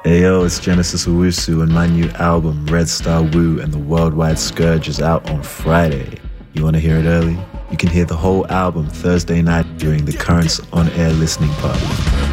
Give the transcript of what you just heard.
Hey yo, it's Genesis Owusu, and my new album, Red Star Woo and the Worldwide Scourge, is out on Friday. You want to hear it early? You can hear the whole album Thursday night during the Currents on Air listening party.